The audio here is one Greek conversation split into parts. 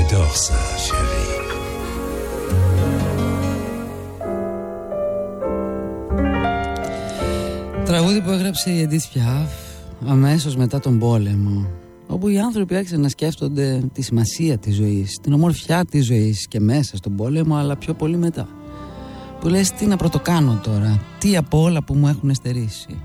J'adore ça, chérie. Τραγούδι που έγραψε η Edith Piaf αμέσως μετά τον πόλεμο, όπου οι άνθρωποι άρχισαν να σκέφτονται τη σημασία της ζωής, την ομορφιά της ζωής και μέσα στον πόλεμο, αλλά πιο πολύ μετά. Που λες, τι να πρωτοκάνω τώρα, τι από όλα που μου έχουν στερήσει.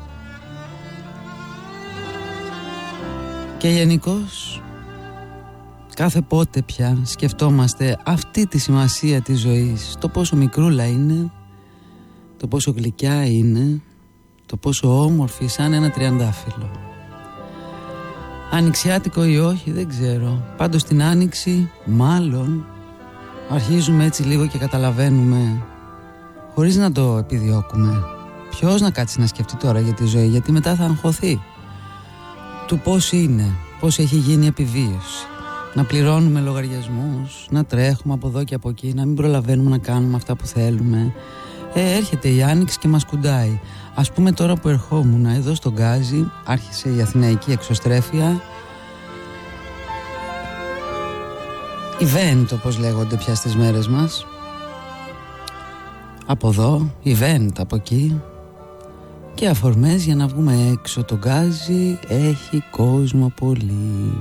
Και γενικώς κάθε πότε πια σκεφτόμαστε αυτή τη σημασία της ζωής, το πόσο μικρούλα είναι, το πόσο γλυκιά είναι, το πόσο όμορφη σαν ένα τριαντάφυλλο. Ανοιξιάτικο ή όχι δεν ξέρω, πάντως την άνοιξη μάλλον αρχίζουμε έτσι λίγο και καταλαβαίνουμε, χωρίς να το επιδιώκουμε. Ποιος να κάτσει να σκεφτεί τώρα για τη ζωή, γιατί μετά θα αγχωθεί του πώς είναι, πώς έχει γίνει η επιβίωση. Να πληρώνουμε λογαριασμούς, να τρέχουμε από εδώ και από εκεί, να μην προλαβαίνουμε να κάνουμε αυτά που θέλουμε. Έρχεται η άνοιξη και μας κουντάει. Ας πούμε τώρα που ερχόμουν εδώ στον Γκάζι, άρχισε η αθηναϊκή εξωστρέφεια. Event όπως λέγονται πια στις μέρες μας. Από εδώ, event από εκεί. Και αφορμές για να βγούμε έξω. Το Γκάζι έχει κόσμο πολύ.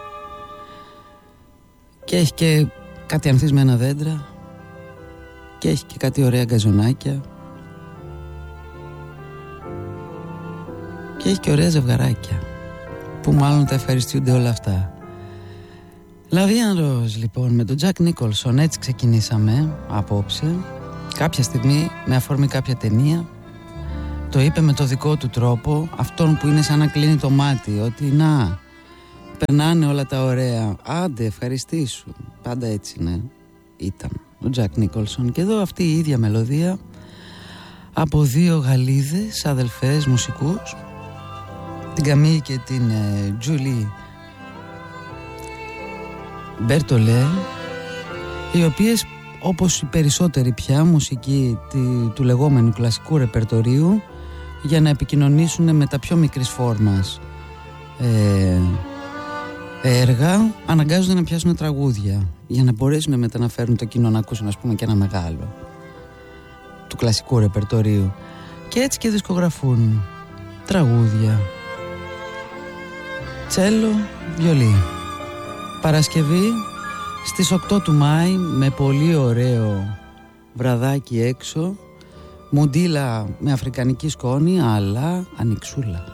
Και έχει και κάτι ανθισμένα δέντρα. Και έχει και κάτι ωραία γκαζονάκια. Και έχει και ωραία ζευγαράκια, που μάλλον τα ευχαριστούνται όλα αυτά. La Vie en Rose λοιπόν, με τον Τζακ Νίκολσον. Έτσι ξεκινήσαμε απόψε. Κάποια στιγμή με αφορμή κάποια ταινία, το είπε με το δικό του τρόπο, αυτόν που είναι σαν να κλείνει το μάτι, ότι να, περνάνε όλα τα ωραία, άντε ευχαριστήσου. Πάντα έτσι ήταν ο Τζακ Νίκολσον. Και εδώ αυτή η ίδια μελωδία από δύο Γαλλίδες αδελφές μουσικούς, την Καμί και την Τζούλι Μπερτολέ, οι οποίες, όπως οι περισσότεροι πια μουσικοί του λεγόμενου κλασικού ρεπερτορίου, για να επικοινωνήσουν με τα πιο μικρής φόρμας έργα, αναγκάζονται να πιάσουν τραγούδια για να μπορέσουν μετά να φέρουν το κοινό να ακούσουν, ας πούμε, και ένα μεγάλο του κλασικού ρεπερτορίου. Και έτσι και δισκογραφούν τραγούδια, τσέλο, βιολί. Παρασκευή στις 8 του Μάη, με πολύ ωραίο βραδάκι έξω, μουντίλα με αφρικανική σκόνη, αλλά ανοιξούλα.